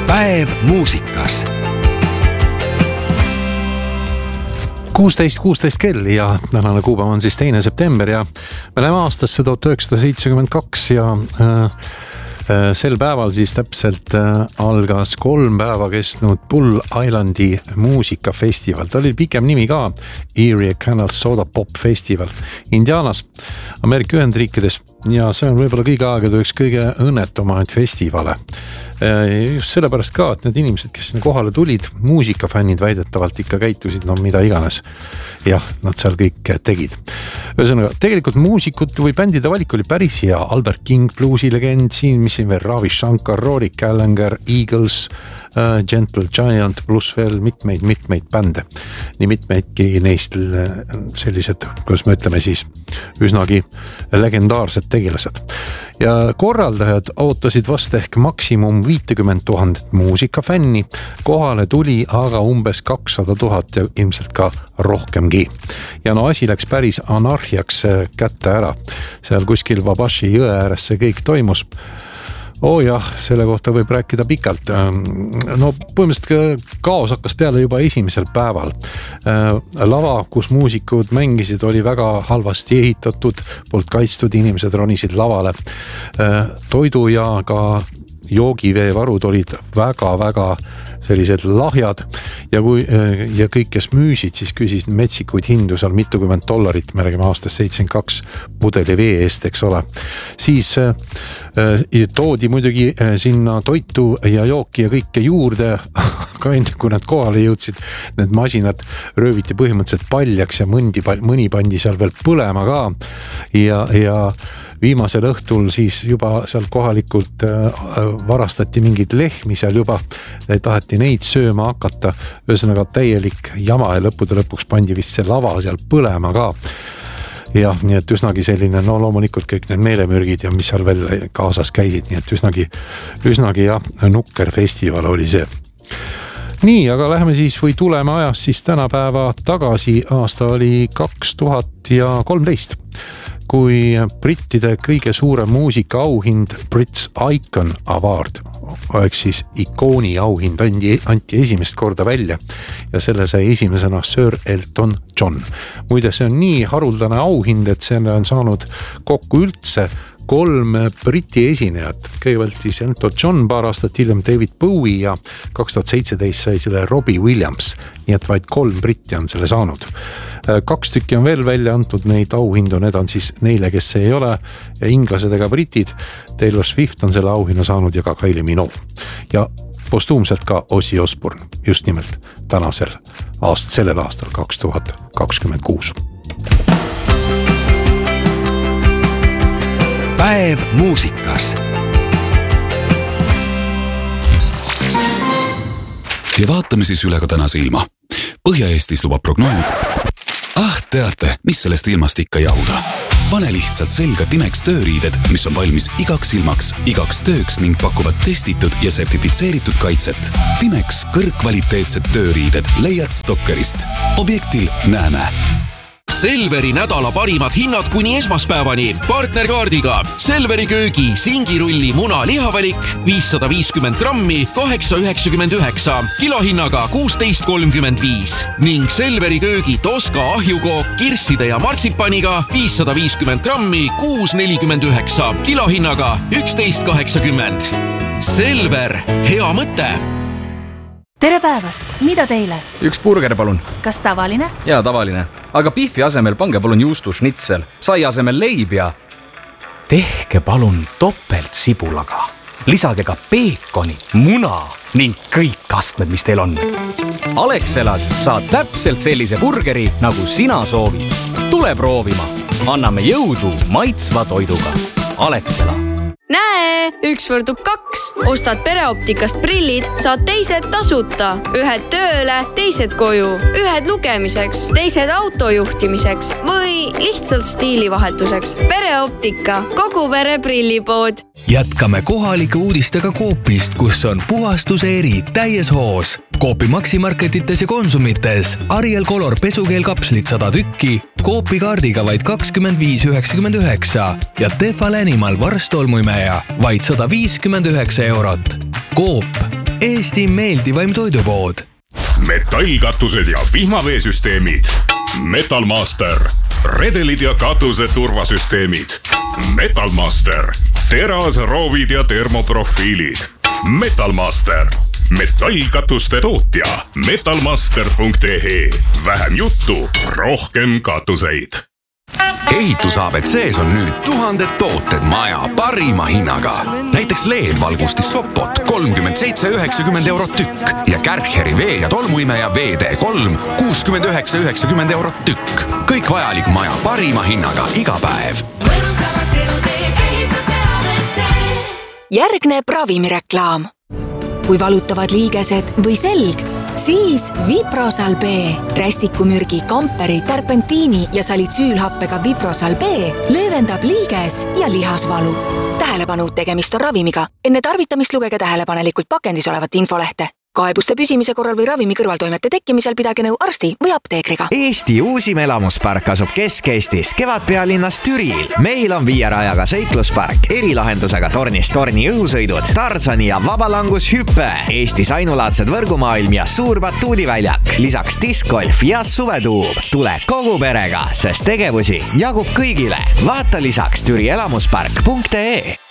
Päev muusikas. 16 kell ja tänane kuupäev on siis 2. september ja me läheme aastasse 1972 ja sel päeval siis täpselt algas 3 päeva kestnud Bull Islandi muusikafestival. Ta oli pikem nimi ka, Erie Canal Soda Pop Festival Indianas, Ameerika Ühendriikides ja see on võib-olla kõige aegade üks kõige õnnetumaid festivale. Just sellepärast ka, et need inimesed, kes sinna kohale tulid, muusikafännid väidetavalt ikka käitusid, no mida iganes. Jah, nad seal kõik tegid. Ühesõnaga, tegelikult muusikut või bändide valik oli päris hea. Albert King, bluesilegend, siin mis siin veel Ravi Shankar, Rory Gallagher, Eagles, Gentle Giant, pluss veel mitmeid bände. Nii mitmeidki neist sellised, kuidas me ütleme siis, üsnagi legendaarsed tegelased. Ja korraldajad ootasid vast ehk maksimum 50 000 muusikafänni. Kohale tuli aga umbes 200 000 ja ilmselt ka rohkemgi. Ja no asi läks päris anarhiaks kätte ära. Seal kuskil Wabashi jõe ääres see kõik toimus. Jah, selle kohta võib rääkida pikalt. No põhimõtteliselt kaos hakkas peale juba esimesel päeval. Lava, kus muusikud mängisid, oli väga halvasti ehitatud, polnud kaitstud, inimesed ronisid lavale. Toidu ja ka joogiveevarud olid väga sellised lahjad ja kõik, kes müüsid, siis küsisid metsikuid hindu seal mitukümmend $, me räägime aastast 72 pudeli vee eest, eks ole. Siis toodi muidugi sinna toitu ja jooki ja kõike juurde, aga enne kui nad kohale jõudsid, need masinad rööviti põhimõtteliselt paljaks ja mõni pandi seal veel põlema ka ja viimasel õhtul siis juba seal kohalikult varastati mingid lehmi seal juba, taheti neid sööma hakata, ühesõnaga täielik jama ja lõpuks pandi vist see lava seal põlema ka. Jah, nii et üsnagi selline, no loomulikult kõik need meelemürgid ja mis seal veel kaasas käisid, nii et üsnagi nukker festival oli see. Nii, aga läheme siis või tuleme ajas siis tänapäeva tagasi, aasta oli 2013. Kui brittide kõige suurem muusika auhind Brits Icon Award, ehk siis ikooni auhind anti esimest korda välja ja selle sai esimesena Sir Elton John. Muide, see on nii haruldane auhind, et see on saanud kokku üldse 3 briti esinejat. Kõigepealt siis Elton John, paar aastat hiljem David Bowie ja 2017 sai selle Robbie Williams, nii et vaid 3 britti on selle saanud. 2 tükki on veel välja antud neid auhindu, need on siis neile, kes ei ole inglased ega britid. Taylor Swift on selle auhinna saanud ja ka Kylie Minogue. Ja postuumselt ka Ozzy Osbourne, just nimelt sellel aastal 2026. Päev muusikas. Ja vaatame siis üle ka tänase ilma. Põhja-Eestis lubab prognoos. Teate, mis sellest ilmast ikka jauda. Pane lihtsalt selga Timex tööriided, mis on valmis igaks ilmaks, igaks tööks ning pakuvad testitud ja sertifitseeritud kaitset. Timex kõrgkvaliteetsed tööriided leiad Stokkerist. Objektil näeme. Selveri nädala parimad hinnad kuni esmaspäevani. Partnerkaardiga Selveri köögi singirulli muna lihavalik 550 grammi 8,99, kilohinnaga 16,35 ning Selveri köögi Toska ahjukook kirsside ja martsipaniga 550 grammi 6,49, kilohinnaga 11,80. Selver, hea mõte! Tere päevast, mida teile? Üks burger, palun. Kas tavaline? Jaa, tavaline. Aga biffi asemel pange palun juustu schnitzel, sai asemel leib ja... Tehke palun topelt sibulaga. Lisage ka peekoni, muna ning kõik astmed, mis teil on. Alexelas saad täpselt sellise burgeri, nagu sina soovid. Tule proovima. Anname jõudu maitsva toiduga. Alexela. Näe, 1 võrdub 2. Ostad pereoptikast prillid, saad teised tasuta. Ühed tööle, teised koju. Ühed lugemiseks, teised autojuhtimiseks või lihtsalt stiilivahetuseks. Pereoptika, kogu pere prillipood. Jätkame kohalike uudistega Coopist, kus on puhastuse eri täies hoos. Coopi Maximarketites ja Konsumites Ariel Color pesukeelkapslid 100 tükki, Coopi kaardiga vaid 25,99 ja Tefal Animal varstolmuimeja vaid 159 €. Coop, Eesti meeldivaim toidupood. Metallkatused ja vihmaveesüsteemid. Metalmaster. Redelid ja katuse turvasüsteemid. Metalmaster. Terasroovid ja termoprofiilid. Metalmaster. Metallkatuste tootja. Metalmaster.ee. Vähem juttu, rohkem katuseid. Ehitus ABC-s on nüüd 1000 tooted maja parima hinnaga. Näiteks LED-valgustis Sopot 37,90 eurot tükk ja Kärcheri vee- ja tolmuimeja VD3 69,90 eurot tükk. Kõik vajalik maja parima hinnaga iga päev. Järgneb ravimireklaam. Kui valutavad liigesed või selg, siis Viprosal B. Rästikumürgi, kamperi, terpentiini ja salitsüülhappega Viprosal B löövendab liiges ja lihasvalu. Tähelepanu, tegemist on ravimiga. Enne tarvitamist lugege tähelepanelikult pakendis olevat infolehte. Kaebuste püsimise korral või ravimi kõrvaltoimete tekkimisel pidage nõu arsti või apteekriga. Eesti uusim elamuspark asub Kesk-Eestis, Kevadpealinnas Türil. Meil on 5 rajaga seikluspark, erilahendusega tornist torni õhusõidud, Tarzani ja vabalangushüppe, Eestis ainulaadsed võrgumaailm ja suur batuudiväljak, lisaks diskgolf ja suvetuub. Tule kogu perega, sest tegevusi jagub kõigile. Vaata lisaks türielamuspark.ee.